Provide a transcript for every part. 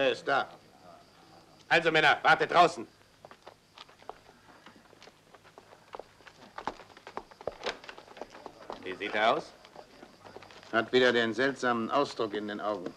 Er ist da. Also, Männer, wartet draußen. Wie sieht er aus? Hat wieder den seltsamen Ausdruck in den Augen.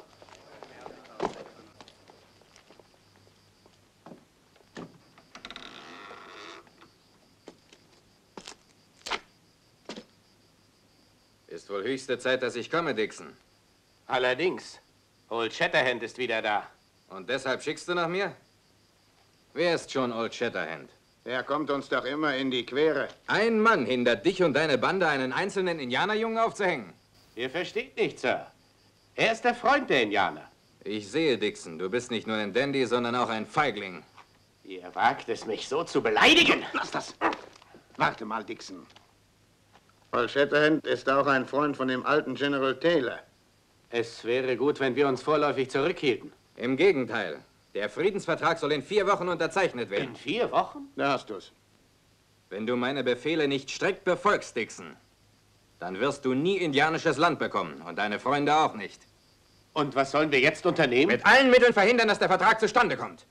Ist wohl höchste Zeit, dass ich komme, Dixon. Allerdings. Old Shatterhand ist wieder da. Und deshalb schickst du nach mir? Wer ist schon Old Shatterhand? Er kommt uns doch immer in die Quere. Ein Mann hindert dich und deine Bande, einen einzelnen Indianerjungen aufzuhängen. Ihr versteht nicht, Sir. Er ist der Freund der Indianer. Ich sehe, Dixon, du bist nicht nur ein Dandy, sondern auch ein Feigling. Ihr wagt es, mich so zu beleidigen. Lass das. Warte mal, Dixon. Old Shatterhand ist auch ein Freund von dem alten General Taylor. Es wäre gut, wenn wir uns vorläufig zurückhielten. Im Gegenteil. Der Friedensvertrag soll in 4 Wochen unterzeichnet werden. In 4 Wochen? Da hast du's. Wenn du meine Befehle nicht strikt befolgst, Dixon, dann wirst du nie indianisches Land bekommen und deine Freunde auch nicht. Und was sollen wir jetzt unternehmen? Mit allen Mitteln verhindern, dass der Vertrag zustande kommt.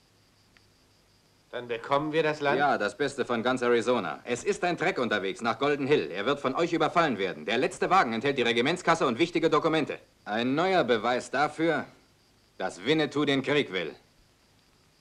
Dann bekommen wir das Land? Ja, das Beste von ganz Arizona. Es ist ein Treck unterwegs nach Golden Hill. Er wird von euch überfallen werden. Der letzte Wagen enthält die Regimentskasse und wichtige Dokumente. Ein neuer Beweis dafür, dass Winnetou den Krieg will.